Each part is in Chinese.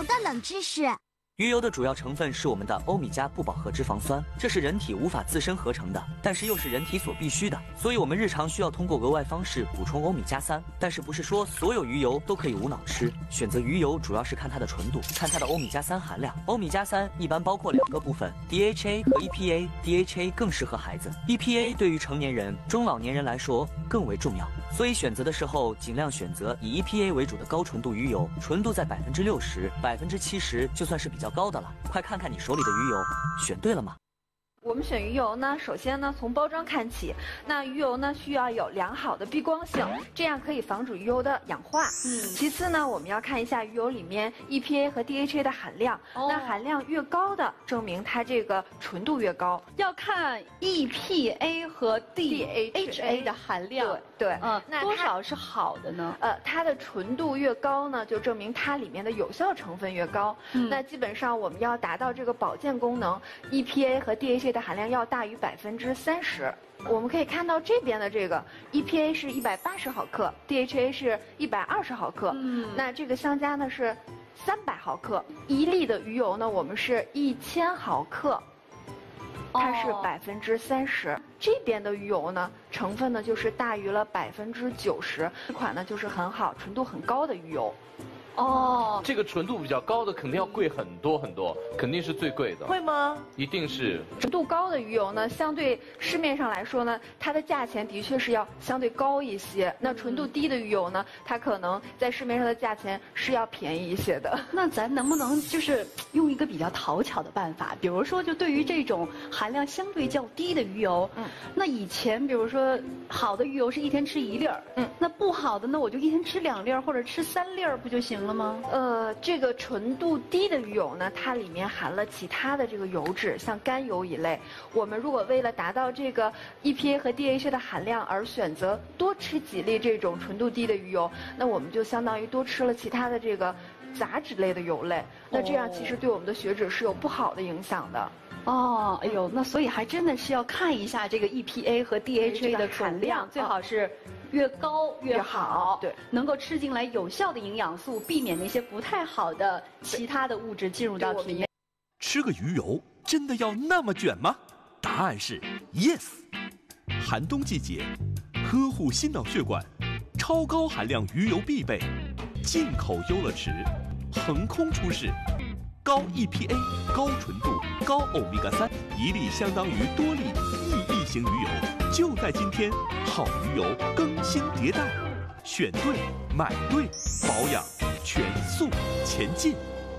油的冷知识。 鱼油的主要成分是我们的欧米伽不饱和脂肪酸，这是人体无法自身合成的，但是又是人体所必须的，所以我们日常需要通过额外方式补充欧米伽3。但是不是说所有鱼油都可以无脑吃？选择鱼油主要是看它的纯度，看它的欧米伽3含量。欧米伽3一般包括2个部分 ，DHA 和 EPA。DHA 更适合孩子 ，EPA 对于成年人、中老年人来说更为重要。所以选择的时候尽量选择以 EPA 为主的高纯度鱼油，纯度在60%、70%就算是比较高的了。快看看你手里的鱼油，选对了吗？ 我们选鱼油呢，首先呢从包装看起，那鱼油呢需要有良好的避光性，这样可以防止鱼油的氧化。其次呢，我们要看一下鱼油里面 EPA 和 DHA 的含量，那含量越高的，证明它这个纯度越高。 要看 EPA 和 DHA 的含量。 对， 那多少是好的呢？ 它的纯度越高呢，就证明它里面的有效成分越高。那基本上我们要达到这个保健功能 ，EPA 和 DHA 的含量要大于30%。我们可以看到这边的这个 EPA 是180毫克 ，DHA 是120毫克。那这个相加呢是300毫克。1粒的鱼油呢，我们是1000毫克。它是30%，这边的鱼油呢，成分呢就是大于了90%，这款呢就是很好、纯度很高的鱼油。 这个纯度比较高的肯定要贵很多很多，肯定是最贵的。 会吗？ 一定是。 纯度高的鱼油呢，相对市面上来说呢，它的价钱的确是要相对高一些。那纯度低的鱼油呢，它可能在市面上的价钱是要便宜一些的。 那咱能不能就是用一个比较讨巧的办法，比如说就对于这种含量相对较低的鱼油，那以前比如说好的鱼油是一天吃1粒儿，那不好的呢我就一天吃2粒儿或者吃3粒儿不就行了吗？ 这个纯度低的鱼油呢，它里面含了其他的这个油脂，像甘油一类。我们如果为了达到这个 EPA 和 DHA 的含量而选择多吃几粒这种纯度低的鱼油，那我们就相当于多吃了其他的这个杂质类的油类。那这样其实对我们的血脂是有不好的影响的。 哎呦，那所以还真的是要看一下这个 EPA 和 DHA 的含量，最好是越高越好， 对， 能够吃进来有效的营养素，避免那些不太好的其他的物质进入到体内。 吃个鱼油真的要那么卷吗？答案是 yes。寒冬季节，呵护心脑血管，超高含量鱼油必备，进口优乐池，横空出世。高 EPA、高纯度、高欧米伽3，一粒相当于多粒1亿型鱼油。就在今天，好鱼油更新迭代，选对买对，保养全速前进。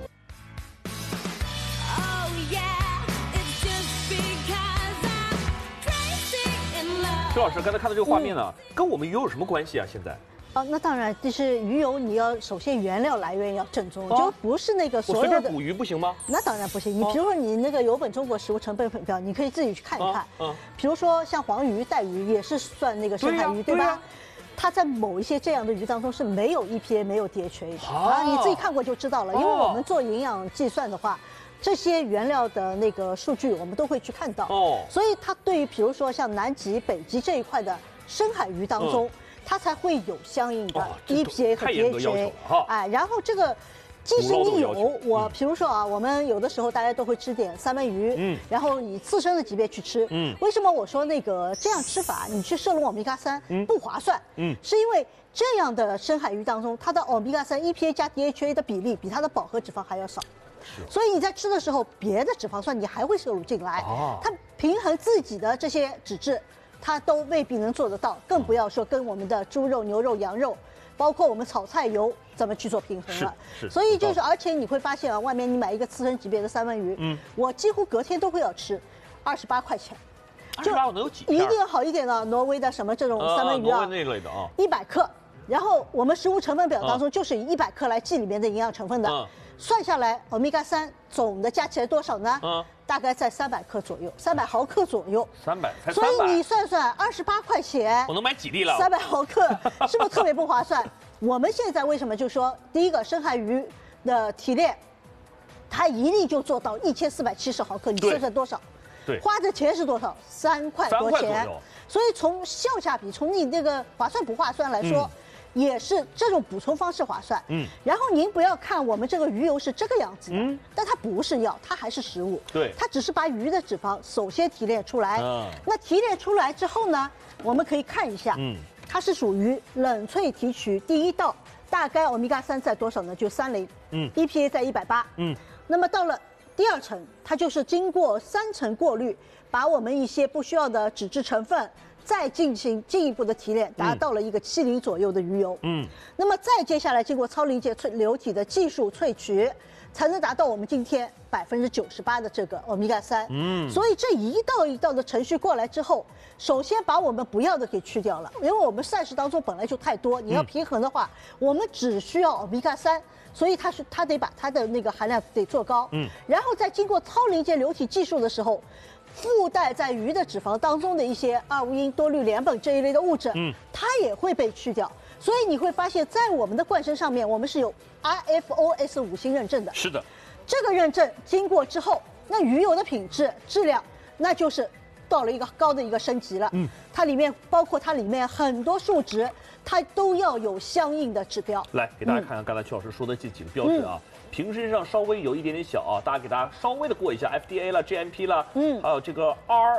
周老师刚才看到这个画面呢，跟我们鱼油有什么关系啊？现在？ 那当然，就是鱼油，你要首先原料来源要正宗，就不是那个所有的。 我随便捕鱼不行吗？ 那当然不行。你比如说你那个有本中国食物成分表，你可以自己去看一看。比如说像黄鱼、带鱼也是算那个深海鱼，对吧？它在某一些这样的鱼当中是没有 EPA、没有 DHA 的你自己看过就知道了。因为我们做营养计算的话，这些原料的那个数据我们都会去看到。所以它对于比如说像南极、北极这一块的深海鱼当中。它才会有相应的 EPA 和 DHA，然后这个，即使你有比如说我们有的时候大家都会吃点三文鱼，然后以自身的级别去吃，为什么我说那个这样吃法，你去摄入欧米伽3不划算？是因为这样的深海鱼当中，它的欧米伽3 EPA 加 DHA 的比例比它的饱和脂肪还要少。所以你在吃的时候，别的脂肪酸你还会摄入进来，它平衡自己的这些脂质。它都未必能做得到，更不要说跟我们的猪肉、牛肉、羊肉，包括我们炒菜油怎么去做平衡了。所以就是，而且你会发现外面你买一个刺身级别的三文鱼，我几乎隔天都会要吃，28块钱。 28能有几片？ 一定好一点的，挪威的什么这种三文鱼挪威那类的 100克。然后我们食物成分表当中就是以100克来计里面的营养成分的，算下来欧米伽3总的加起来多少呢？大概在300克左右，300毫克左右。 300才300。 所以你算算，28块钱， 我能买几粒了 ？300毫克是不是特别不划算？我们现在为什么就说，第一个深海鱼的提炼，它一粒就做到1470毫克，你算算多少？ 对， 花的钱是多少？3块多钱。所以从效价比，从你那个划算不划算来说， 也是这种补充方式划算。然后您不要看我们这个鱼油是这个样子的，但它不是药，它还是食物。 对， 它只是把鱼的脂肪首先提炼出来。那提炼出来之后呢，我们可以看一下，它是属于冷萃提取第一道，大概欧米伽3在多少呢？就30，EPA 在180。那么到了第二层，它就是经过3层过滤，把我们一些不需要的脂质成分再进行进一步的提炼，达到了一个70左右的鱼油。那么再接下来经过超临界流体的技术萃取，才能达到我们今天98%的这个欧米伽3。所以这一道一道的程序过来之后，首先把我们不要的给去掉了，因为我们膳食当中本来就太多，你要平衡的话，我们只需要欧米伽3。所以它得把它的那个含量得做高，然后在经过超临界流体技术的时候，附带在鱼的脂肪当中的一些2无因多氯联苯这一类的物质，它也会被去掉。所以你会发现在我们的罐身上面，我们是有 RFOS 5星认证的。 是的， 这个认证经过之后，那鱼油的品质质量，那就是到了一个高的一个升级了。它里面包括它里面很多数值，它都要有相应的指标。 来给大家看看刚才曲老师说的这几个标准啊，瓶身上稍微有一点点小啊，大家给大家稍微的过一下 FDA 了 GMP 了，还有这个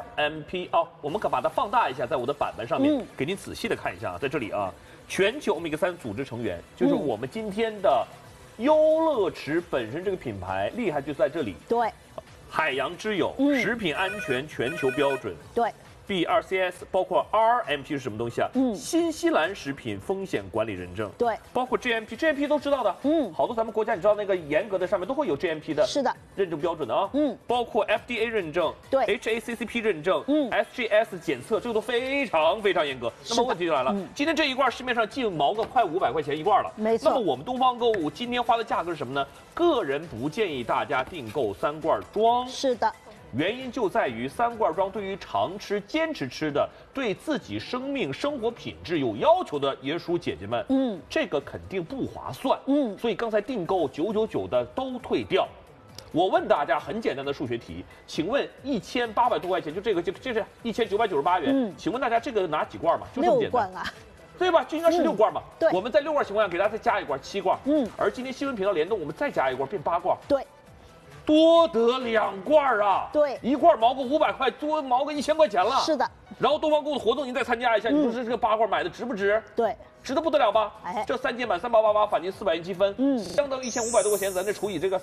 RMP 啊，我们可把它放大一下，在我的版本上面，给您仔细的看一下啊，在这里啊，全球欧米伽3组织成员就是我们今天的优乐池本身这个品牌厉害就在这里， 对， 海洋之友食品安全全球标准， 对。 B2CS 包括 RMP 是什么东西啊？新西兰食品风险管理认证， 对， 包括 GMP 都知道的，好多咱们国家你知道那个严格的上面都会有 GMP 的， 是的， 认证标准的啊，包括 FDA 认证， 对 ，HACCP 认证，SGS 检测，这个都非常非常严格。那么问题就来了，今天这一罐市面上净毛个快500块钱一罐了， 没错。 那么我们东方购物今天花的价格是什么呢？个人不建议大家订购3罐装， 是的。 原因就在于3罐装对于常吃、坚持吃的、对自己生命、生活品质有要求的爷叔姐姐们，这个肯定不划算，所以刚才订购999的都退掉。我问大家很简单的数学题，请问1800多块钱，就这是1998元，请问大家这个拿几罐嘛？就这么简单。6 罐啊。 对吧？就应该是6罐嘛。 对。 我们在6罐情况下给大家再加一罐，7罐。而今天新闻频道联动，我们再加一罐，变8罐。 对。 多得2罐啊！ 对， 一罐毛个500块，多毛个1000块钱了。 是的。 然后东方购物的活动您再参加一下，你说这个8罐买的值不值？ 对， 值得不得了吧？ 哎， 这3件满3888返金400元积分，相当于1500多块钱，咱这除以这个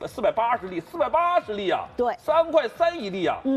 480粒，480粒啊！ 对 ，3块3一粒啊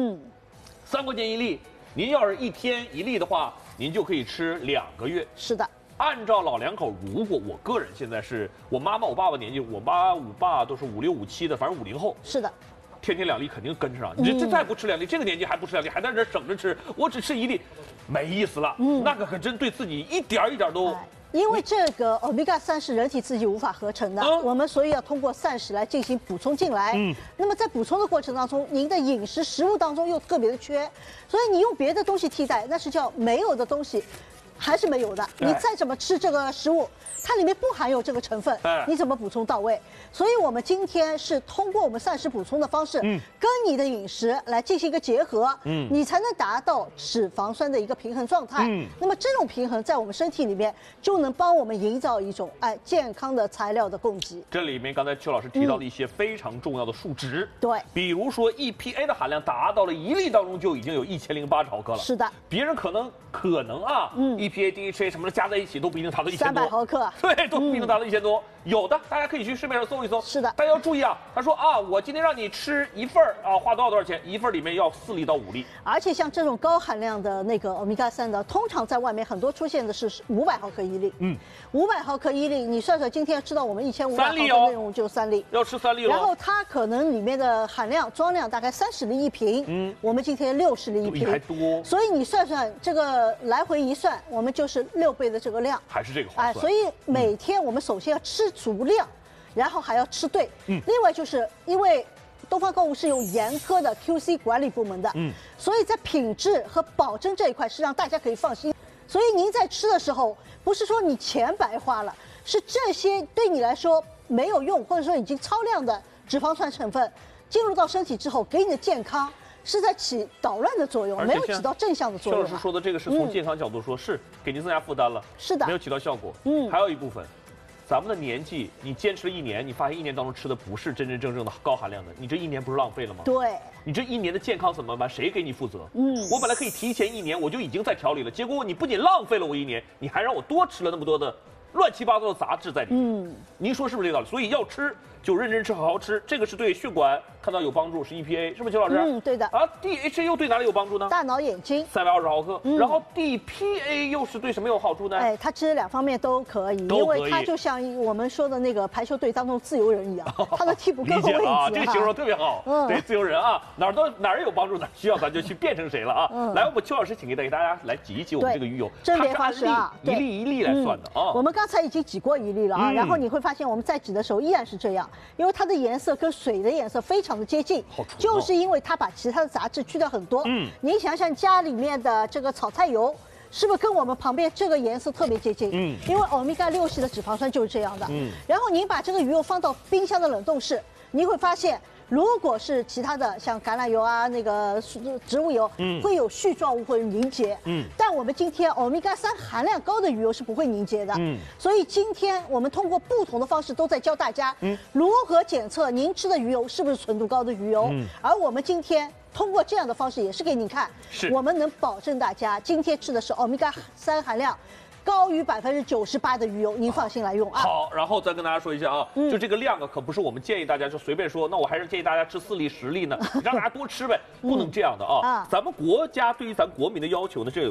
，3块钱一粒，您要是1天1粒的话，您就可以吃2个月。 是的。 按照老两口，如果我个人现在是我妈妈、我爸爸年纪，我妈、我爸都是56、57的，反正50后。 是的， 天天2粒肯定跟上。你这再不吃2粒，这个年纪还不吃2粒，还在这省着吃，我只吃1粒，没意思了。那个可真对自己一点都。 因为这个欧米伽3是人体自己无法合成的，我们所以要通过膳食来进行补充进来。那么在补充的过程当中，您的饮食食物当中又特别的缺，所以你用别的东西替代，那是叫没有的东西。还是没有的，你再怎么吃这个食物，它里面不含有这个成分，你怎么补充到位？所以我们今天是通过我们膳食补充的方式，跟你的饮食来进行一个结合，你才能达到脂肪酸的一个平衡状态。那么这种平衡在我们身体里面就能帮我们营造一种健康的材料的供给。 这里面刚才邱老师提到了一些非常重要的数值， 对， 比如说 EPA 的含量达到了1粒当中就已经有1080毫克了。 是的，别人可能啊，EPA、DHA 什么的加在一起都不一定达到1000多 ，300毫克， 对，都不一定达到1000多。有的大家可以去市面上搜一搜。 是的， 大家要注意啊，他说啊，我今天让你吃1份啊，花多少钱？1份里面要4粒到5粒。 而且像这种高含量的那个欧米伽3的，通常在外面很多出现的是500毫克1粒。500毫克1粒，你算算今天吃到我们1500毫克内容就3粒， 要吃3粒了。 然后它可能里面的含量装量大概30粒一瓶，我们今天60粒一瓶， 还多。 所以你算算这个来回一算，我们就是6倍的这个量， 还是这个划算。 所以每天我们首先要吃足量，然后还要吃对。另外就是因为东方购物是有严苛的 QC 管理部门的，所以在品质和保证这一块是让大家可以放心。所以您在吃的时候，不是说你钱白花了，是这些对你来说没有用，或者说已经超量的脂肪酸成分进入到身体之后，给你的健康是在起捣乱的作用，没有起到正向的作用。 邱老师说的这个是从健康角度说，是给您增加负担了， 是的， 没有起到效果。还有一部分，咱们的年纪，你坚持了1年，你发现1年当中吃的不是真真正正的高含量的，你这1年不是浪费了吗？ 对， 你这1年的健康怎么办？谁给你负责？我本来可以提前1年我就已经在调理了，结果你不仅浪费了我1年，你还让我多吃了那么多的乱七八糟的杂质在里面。您说是不是这个道理？所以要吃就认真吃，好好吃，这个是对血管看到有帮助，是 EPA， 是不是邱老师？ 对的。 啊 ，DHA 又对哪里有帮助呢？ 大脑眼睛 320毫克。然后 DPA 又是对什么有好处呢？ 哎，它其实2方面都可以，因为它就像我们说的那个排球队当中自由人一样，它的替补各个位置啊，这个形容特别好。对，自由人啊，哪儿有帮助，哪儿需要咱就去变成谁了啊。来，我们邱老师请给大家来挤一挤我们这个鱼油， 甄别方式啊， 一粒一粒来算的啊。 我们刚才已经挤过1粒了啊，然后你会发现我们在挤的时候依然是这样，因为它的颜色跟水的颜色非常的接近，就是因为它把其他的杂质去掉很多。你想想家里面的这个炒菜油，是不是跟我们旁边这个颜色特别接近？因为欧米伽6系的脂肪酸就是这样的。然后您把这个鱼油放到冰箱的冷冻室，你会发现，如果是其他的像橄榄油啊、那个植物油，会有絮状物会凝结。但我们今天欧米伽3含量高的鱼油是不会凝结的。所以今天我们通过不同的方式都在教大家如何检测您吃的鱼油是不是纯度高的鱼油。而我们今天通过这样的方式也是给你看，我们能保证大家今天吃的是欧米伽3含量高于98%的鱼油，您放心来用啊。 好，然后再跟大家说一下啊，就这个量啊，可不是我们建议大家就随便说，那我还是建议大家吃4粒10粒呢，让大家多吃呗，不能这样的啊。咱们国家对于咱国民的要求呢，这有